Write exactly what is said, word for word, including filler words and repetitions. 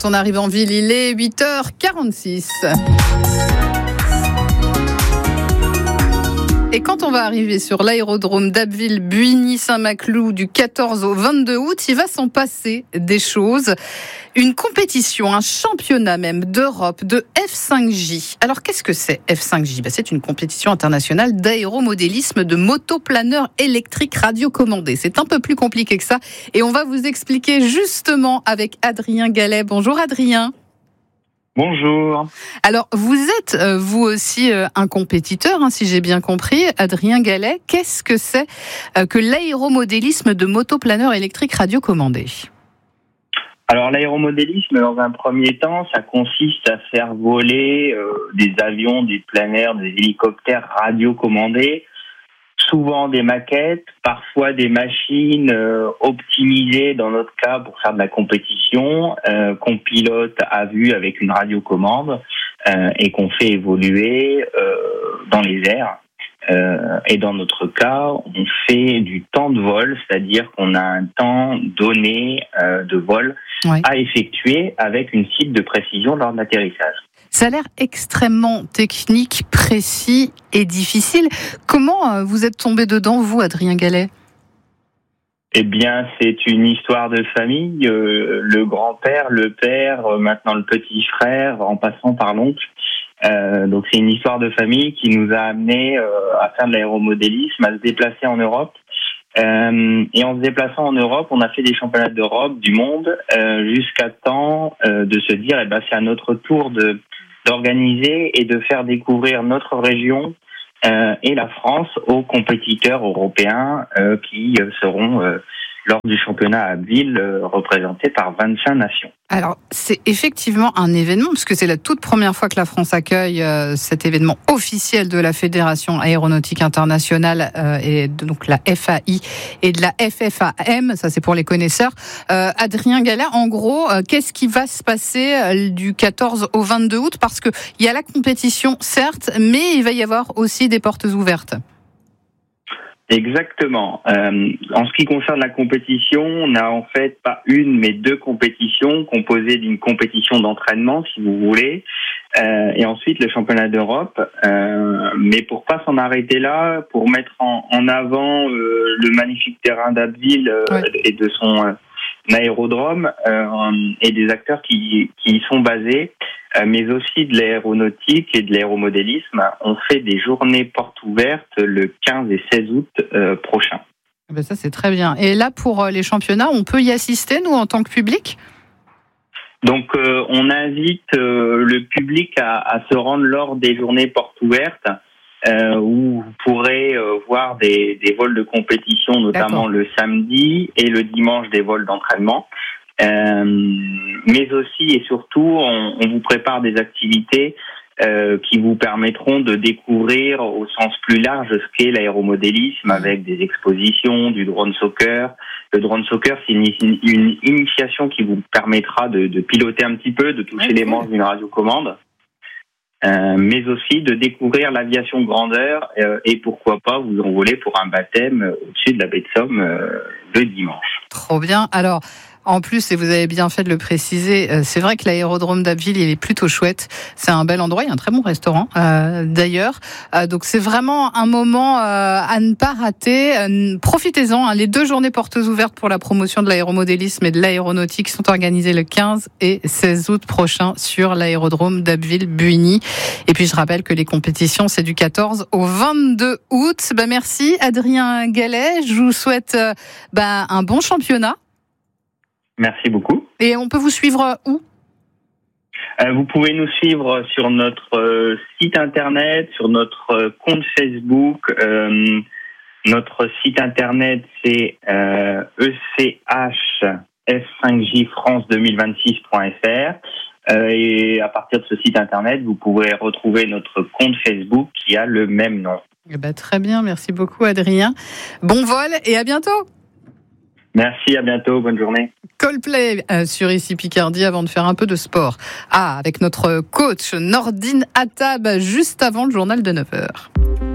On arrive en ville, il est huit heures quarante-six. Et quand on va arriver sur l'aérodrome d'Abbeville-Buigny-Saint-Maclou du quatorze au vingt-deux août, il va s'en passer des choses. Une compétition, un championnat même d'Europe de F cinq J. Alors qu'est-ce que c'est F cinq J ? Ben, c'est une compétition internationale d'aéromodélisme de motoplaneurs électriques radiocommandés. C'est un peu plus compliqué que ça et on va vous expliquer justement avec Adrien Gallet. Bonjour Adrien. Bonjour. Alors, vous êtes, euh, vous aussi, euh, un compétiteur, hein, si j'ai bien compris. Adrien Gallet, qu'est-ce que c'est euh, que l'aéromodélisme de motoplaneurs électriques radiocommandés ? Alors, l'aéromodélisme, dans un premier temps, ça consiste à faire voler euh, des avions, des planaires, des hélicoptères radiocommandés, souvent des maquettes, parfois des machines euh, optimisées, dans notre cas, pour faire de la compétition, euh, qu'on pilote à vue avec une radiocommande euh, et qu'on fait évoluer euh, dans les airs. Euh, et dans notre cas, on fait du temps de vol, c'est-à-dire qu'on a un temps donné euh, de vol ouais. à effectuer avec une cible de précision lors de l'atterrissage. Ça a l'air extrêmement technique, précis et difficile. Comment vous êtes tombé dedans, vous, Adrien Gallet ? Eh bien, c'est une histoire de famille. Euh, le grand-père, le père, euh, maintenant le petit frère, en passant par l'oncle. Euh, donc, c'est une histoire de famille qui nous a amené euh, à faire de l'aéromodélisme, à se déplacer en Europe. Euh, et en se déplaçant en Europe, on a fait des championnats d'Europe, du monde, euh, jusqu'à temps euh, de se dire, eh ben, c'est à notre tour de d'organiser et de faire découvrir notre région euh, et la France aux compétiteurs européens euh, qui seront euh, lors du championnat à Abbeville euh, représentés par vingt-cinq nations. Alors, c'est effectivement un événement, parce que c'est la toute première fois que la France accueille euh, cet événement officiel de la Fédération Aéronautique Internationale euh, et de, donc la F A I et de la F F A M, ça c'est pour les connaisseurs. Euh, Adrien Gallet, en gros, euh, qu'est-ce qui va se passer euh, du quatorze au vingt-deux août ? Parce que il y a la compétition, certes, mais il va y avoir aussi des portes ouvertes. Exactement. Euh, en ce qui concerne la compétition, on a en fait pas une, mais deux compétitions composées d'une compétition d'entraînement, si vous voulez, euh, et ensuite le championnat d'Europe. Euh, mais pour pas s'en arrêter là, pour mettre en, en avant euh, le magnifique terrain d'Abbeville euh, ouais. et de son euh, aérodrome euh, et des acteurs qui, qui y sont basés, euh, mais aussi de l'aéronautique et de l'aéromodélisme. On fait des journées portes ouvertes le quinze et seize août euh, prochain. Ben ça, c'est très bien. Et là, pour les championnats, on peut y assister, nous, en tant que public ? Donc, euh, on invite euh, le public à, à se rendre lors des journées portes ouvertes, euh, où vous pourrez euh, voir des, des vols de compétition, notamment D'accord. le samedi et le dimanche des vols d'entraînement. Euh, mais aussi et surtout, on, on vous prépare des activités euh, qui vous permettront de découvrir au sens plus large ce qu'est l'aéromodélisme, mmh. avec des expositions, du drone soccer. Le drone soccer, c'est une, une initiation qui vous permettra de, de piloter un petit peu, de toucher ouais, les manches d'une radiocommande. Euh, mais aussi de découvrir l'aviation grandeur euh, et pourquoi pas vous envoler pour un baptême euh, au-dessus de la baie de Somme euh, le dimanche. Trop bien. Alors, en plus, et vous avez bien fait de le préciser, c'est vrai que l'aérodrome d'Abbeville, il est plutôt chouette. C'est un bel endroit, il y a un très bon restaurant euh, d'ailleurs. Euh, donc c'est vraiment un moment euh, à ne pas rater. Euh, profitez-en, hein. Les deux journées portes ouvertes pour la promotion de l'aéromodélisme et de l'aéronautique sont organisées le quinze et seize août prochain sur l'aérodrome d'Abbeville-Buigny. Et puis je rappelle que les compétitions, c'est du quatorze au vingt-deux août. Bah, merci Adrien Gallet. Je vous souhaite euh, bah, un bon championnat. Merci beaucoup. Et on peut vous suivre où ? euh, Vous pouvez nous suivre sur notre euh, site internet, sur notre euh, compte Facebook. Euh, notre site internet, c'est euh, e c h f cinq j france deux mille vingt-six point f r. Euh, et à partir de ce site internet, vous pourrez retrouver notre compte Facebook qui a le même nom. Eh ben, très bien, merci beaucoup Adrien. Bon vol et à bientôt. Merci, à bientôt, bonne journée. Coldplay euh, sur Ici Picardie avant de faire un peu de sport. Ah, avec notre coach Nordine Attab juste avant le journal de neuf heures.